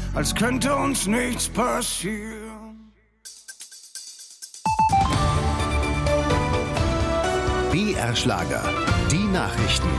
als könnte uns nichts passieren. BR Schlager, die Nachrichten.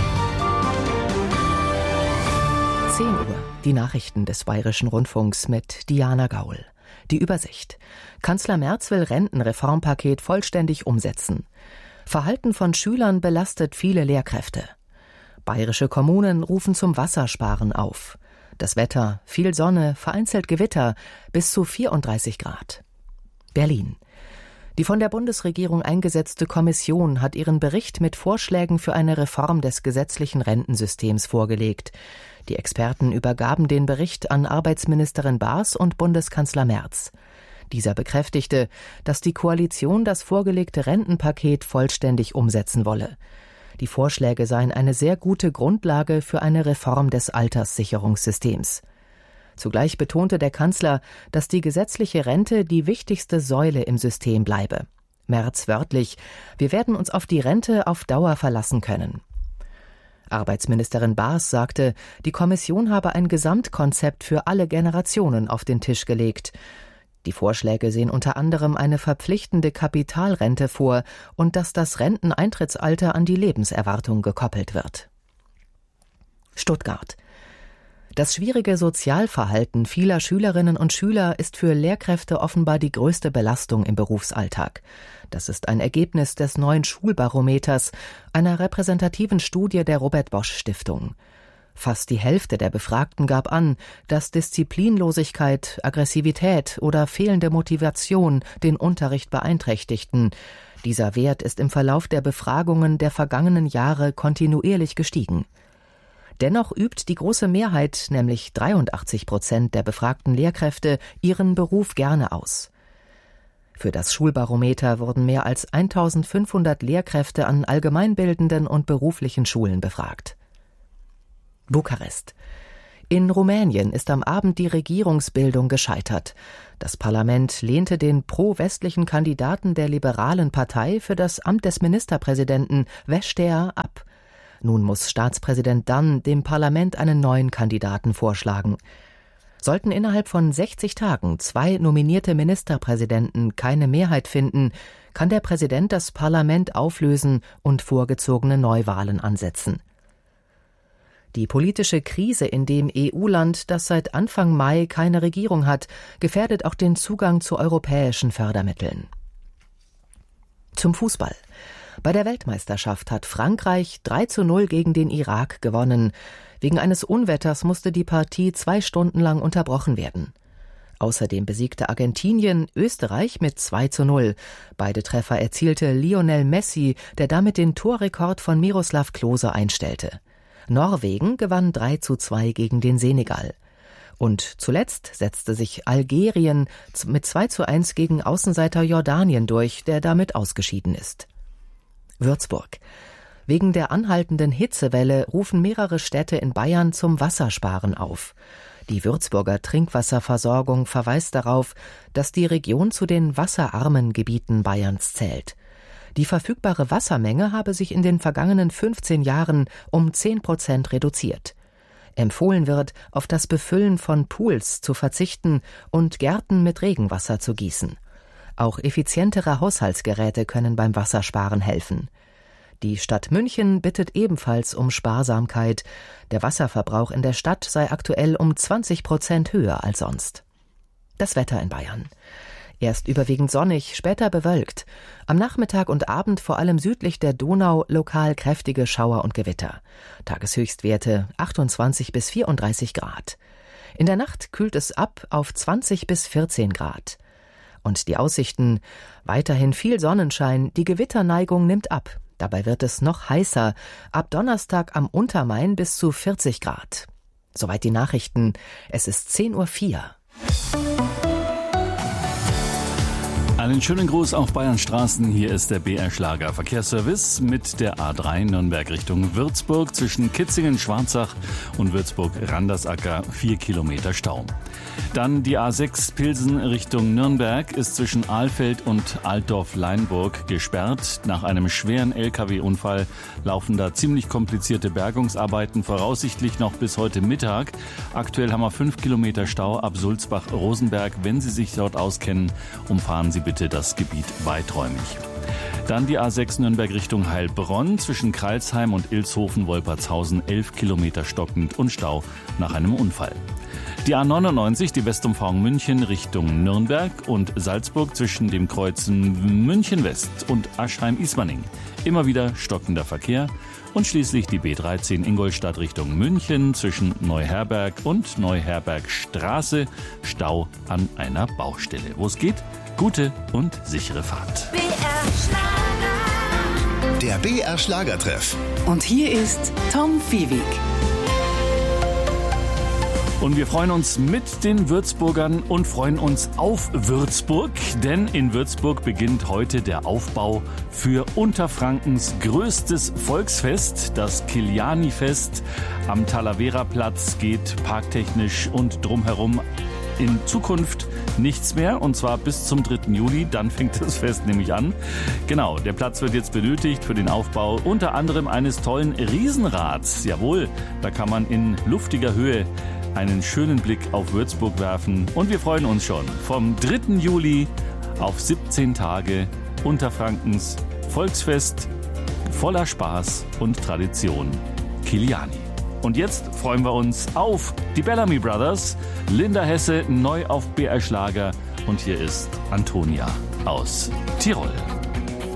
10 Uhr, die Nachrichten des Bayerischen Rundfunks mit Diana Gaul. Die Übersicht. Kanzler Merz will Rentenreformpaket vollständig umsetzen. Verhalten von Schülern belastet viele Lehrkräfte. Bayerische Kommunen rufen zum Wassersparen auf. Das Wetter, viel Sonne, vereinzelt Gewitter, bis zu 34 Grad. Berlin. Die von der Bundesregierung eingesetzte Kommission hat ihren Bericht mit Vorschlägen für eine Reform des gesetzlichen Rentensystems vorgelegt. Die Experten übergaben den Bericht an Arbeitsministerin Baas und Bundeskanzler Merz. Dieser bekräftigte, dass die Koalition das vorgelegte Rentenpaket vollständig umsetzen wolle. Die Vorschläge seien eine sehr gute Grundlage für eine Reform des Alterssicherungssystems. Zugleich betonte der Kanzler, dass die gesetzliche Rente die wichtigste Säule im System bleibe. Merz wörtlich: Wir werden uns auf die Rente auf Dauer verlassen können. Arbeitsministerin Baas sagte, die Kommission habe ein Gesamtkonzept für alle Generationen auf den Tisch gelegt. Die Vorschläge sehen unter anderem eine verpflichtende Kapitalrente vor und dass das Renteneintrittsalter an die Lebenserwartung gekoppelt wird. Stuttgart. Das schwierige Sozialverhalten vieler Schülerinnen und Schüler ist für Lehrkräfte offenbar die größte Belastung im Berufsalltag. Das ist ein Ergebnis des neuen Schulbarometers, einer repräsentativen Studie der Robert-Bosch-Stiftung. Fast die Hälfte der Befragten gab an, dass Disziplinlosigkeit, Aggressivität oder fehlende Motivation den Unterricht beeinträchtigten. Dieser Wert ist im Verlauf der Befragungen der vergangenen Jahre kontinuierlich gestiegen. Dennoch übt die große Mehrheit, nämlich 83% der befragten Lehrkräfte, ihren Beruf gerne aus. Für das Schulbarometer wurden mehr als 1500 Lehrkräfte an allgemeinbildenden und beruflichen Schulen befragt. Bukarest. In Rumänien ist am Abend die Regierungsbildung gescheitert. Das Parlament lehnte den pro-westlichen Kandidaten der liberalen Partei für das Amt des Ministerpräsidenten Vestea ab. Nun muss Staatspräsident Dan dem Parlament einen neuen Kandidaten vorschlagen. Sollten innerhalb von 60 Tagen 2 nominierte Ministerpräsidenten keine Mehrheit finden, kann der Präsident das Parlament auflösen und vorgezogene Neuwahlen ansetzen. Die politische Krise in dem EU-Land, das seit Anfang Mai keine Regierung hat, gefährdet auch den Zugang zu europäischen Fördermitteln. Zum Fußball. Bei der Weltmeisterschaft hat Frankreich 3:0 gegen den Irak gewonnen. Wegen eines Unwetters musste die Partie 2 Stunden lang unterbrochen werden. Außerdem besiegte Argentinien Österreich mit 2:0. Beide Treffer erzielte Lionel Messi, der damit den Torrekord von Miroslav Klose einstellte. Norwegen gewann 3:2 gegen den Senegal. Und zuletzt setzte sich Algerien mit 2:1 gegen Außenseiter Jordanien durch, der damit ausgeschieden ist. Würzburg. Wegen der anhaltenden Hitzewelle rufen mehrere Städte in Bayern zum Wassersparen auf. Die Würzburger Trinkwasserversorgung verweist darauf, dass die Region zu den wasserarmen Gebieten Bayerns zählt. Die verfügbare Wassermenge habe sich in den vergangenen 15 Jahren um 10% reduziert. Empfohlen wird, auf das Befüllen von Pools zu verzichten und Gärten mit Regenwasser zu gießen. Auch effizientere Haushaltsgeräte können beim Wassersparen helfen. Die Stadt München bittet ebenfalls um Sparsamkeit. Der Wasserverbrauch in der Stadt sei aktuell um 20% höher als sonst. Das Wetter in Bayern. Erst überwiegend sonnig, später bewölkt. Am Nachmittag und Abend vor allem südlich der Donau lokal kräftige Schauer und Gewitter. Tageshöchstwerte 28 bis 34 Grad. In der Nacht kühlt es ab auf 20 bis 14 Grad. Und die Aussichten: weiterhin viel Sonnenschein, die Gewitterneigung nimmt ab. Dabei wird es noch heißer, ab Donnerstag am Untermain bis zu 40 Grad. Soweit die Nachrichten. Es ist 10:04 Uhr. Einen schönen Gruß auf Bayern Straßen. Hier ist der BR Schlager Verkehrsservice mit der A3 Nürnberg Richtung Würzburg zwischen Kitzingen-Schwarzach und Würzburg-Randersacker 4 Kilometer Stau. Dann die A6 Pilsen Richtung Nürnberg ist zwischen Ahlfeld und Altdorf-Leinburg gesperrt. Nach einem schweren LKW-Unfall laufen da ziemlich komplizierte Bergungsarbeiten, voraussichtlich noch bis heute Mittag. Aktuell haben wir 5 Kilometer Stau ab Sulzbach-Rosenberg. Wenn Sie sich dort auskennen, umfahren Sie bitte das Gebiet weiträumig. Dann die A6 Nürnberg Richtung Heilbronn zwischen Kreilsheim und Ilshofen-Wolpertshausen 11 Kilometer stockend und Stau nach einem Unfall. Die A99, die Westumfahrung München Richtung Nürnberg und Salzburg zwischen dem Kreuzen München West und Aschheim-Ismaning. Immer wieder stockender Verkehr. Und schließlich die B13 Ingolstadt Richtung München zwischen Neuherberg und Neuherbergstraße. Stau an einer Baustelle. Wo es geht, gute und sichere Fahrt. Der BR Schlagertreff. Und hier ist Tom Fiewig. Und wir freuen uns mit den Würzburgern und freuen uns auf Würzburg, denn in Würzburg beginnt heute der Aufbau für Unterfrankens größtes Volksfest, das Kiliani-Fest. Am Talavera-Platz geht parktechnisch und drumherum in Zukunft nichts mehr, und zwar bis zum 3. Juli, dann fängt das Fest nämlich an. Genau, der Platz wird jetzt benötigt für den Aufbau unter anderem eines tollen Riesenrads. Jawohl, da kann man in luftiger Höhe einen schönen Blick auf Würzburg werfen. Und wir freuen uns schon vom 3. Juli auf 17 Tage Unterfrankens Volksfest voller Spaß und Tradition. Kiliani. Und jetzt freuen wir uns auf die Bellamy Brothers, Linda Hesse neu auf BR Schlager und hier ist Antonia aus Tirol.